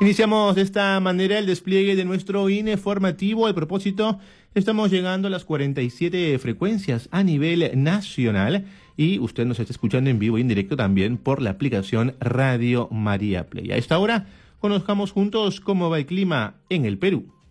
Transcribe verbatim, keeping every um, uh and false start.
Iniciamos de esta manera el despliegue de nuestro informativo. Al propósito, estamos llegando a las cuarenta y siete frecuencias a nivel nacional y usted nos está escuchando en vivo y en directo también por la aplicación Radio María Play. A esta hora, conozcamos juntos cómo va el clima en el Perú.